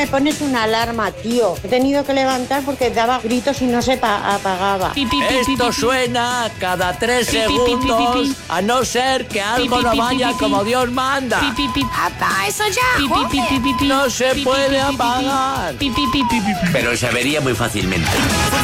me pones una alarma, tío. He tenido que levantar porque daba gritos y no se apagaba. Esto suena cada 3 segundos, a no ser que algo no vaya como Dios manda. ¡Apa, eso ya! ¡Joder! No se puede apagar. Pero se avería muy fácilmente.